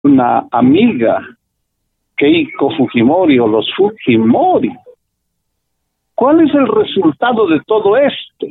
una amiga, Keiko Fujimori o los Fujimori. ¿Cuál es el resultado de todo esto?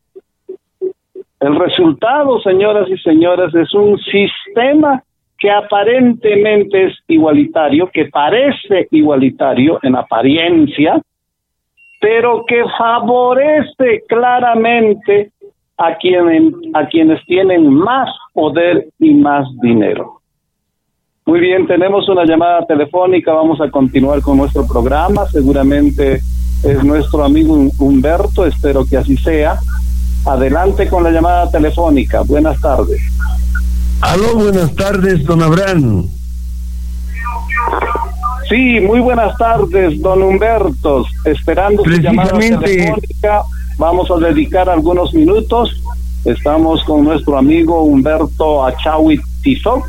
El resultado, señoras y señores, es un sistema que aparentemente es igualitario, que parece igualitario en apariencia, pero que favorece claramente a quienes tienen más poder y más dinero. Muy bien, tenemos una llamada telefónica, vamos a continuar con nuestro programa, seguramente es nuestro amigo Humberto, espero que así sea. Adelante con la llamada telefónica, buenas tardes. Aló, buenas tardes, don Abraham. Sí, muy buenas tardes, don Humberto, esperando su llamada telefónica, vamos a dedicar algunos minutos. Estamos con nuestro amigo Humberto Achawi Tizoc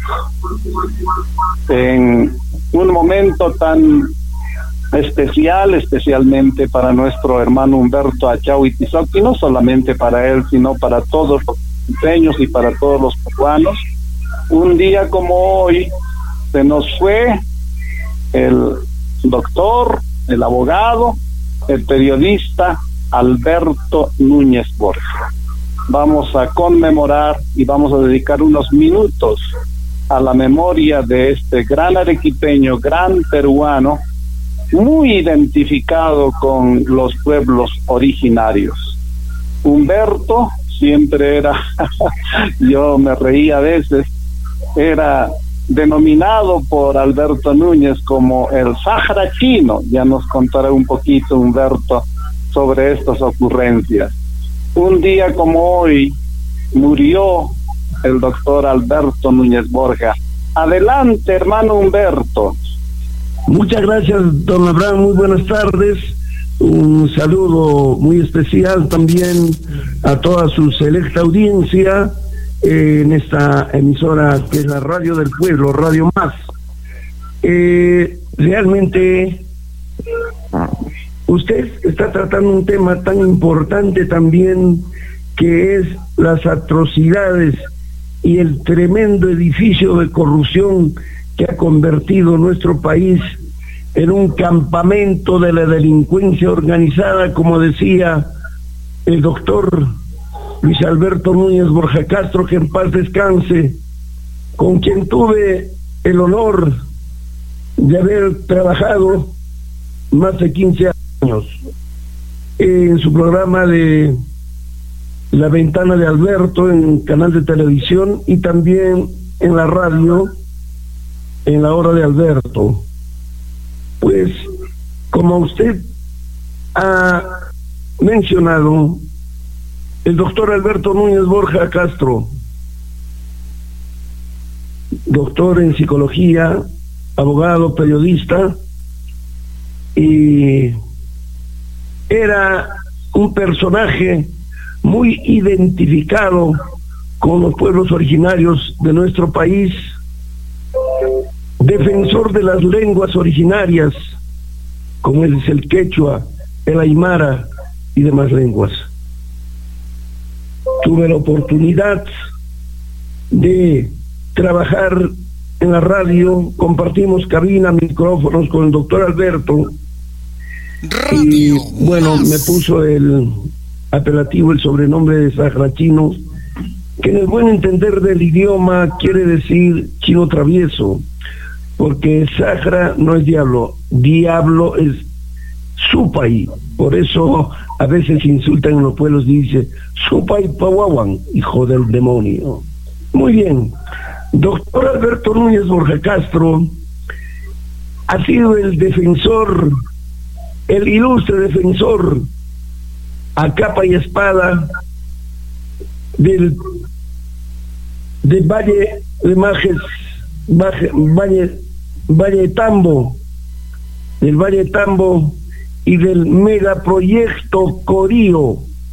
en un momento tan especial, especialmente para nuestro hermano Humberto Achawi Tizoc, y no solamente para él, sino para todos los pequeños y para todos los peruanos. Un día como hoy se nos fue el doctor, el abogado, el periodista Alberto Núñez Borja. Vamos a conmemorar y vamos a dedicar unos minutos a la memoria de este gran arequipeño, gran peruano, muy identificado con los pueblos originarios. Humberto siempre era, yo me reía a veces, era denominado por Alberto Núñez como el Sahara chino. Ya nos contará un poquito Humberto sobre estas ocurrencias. Un día como hoy murió el doctor Alberto Núñez Borja. Adelante, hermano Humberto. Muchas gracias, don Abraham, muy buenas tardes. Un saludo muy especial también a toda su selecta audiencia en esta emisora que es la Radio del Pueblo, Radio Más. Realmente usted está tratando un tema tan importante también, que es las atrocidades y el tremendo edificio de corrupción que ha convertido nuestro país en un campamento de la delincuencia organizada, como decía el doctor Luis Alberto Núñez Borja Castro, que en paz descanse, con quien tuve el honor de haber trabajado más de 15 años en su programa de La Ventana de Alberto, en canal de televisión, y también en la radio, en La Hora de Alberto. Pues, como usted ha mencionado, el doctor Alberto Núñez Borja Castro, doctor en psicología, abogado, periodista, y era un personaje muy identificado con los pueblos originarios de nuestro país, defensor de las lenguas originarias, como es el quechua, el aymara y demás lenguas. Tuve la oportunidad de trabajar en la radio, compartimos cabina, micrófonos con el doctor Alberto, y bueno, me puso el apelativo, el sobrenombre de Sahara chino, que en el buen entender del idioma quiere decir chino travieso, porque Sahara no es diablo, diablo es Supay. Por eso a veces insultan en los pueblos y dice Supay Pawawan, hijo del demonio. Muy bien, doctor Alberto Núñez Borja Castro ha sido el defensor, el ilustre defensor a capa y espada del Valle de Majes, Valle Tambo, del Valle Tambo y del megaproyecto Corío.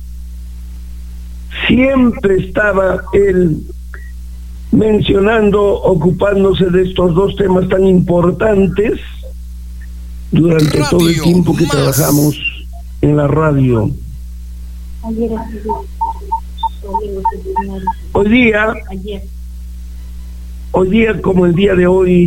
Siempre estaba él mencionando, ocupándose de estos dos temas tan importantes durante todo el tiempo que trabajamos en la radio. hoy día como el día de hoy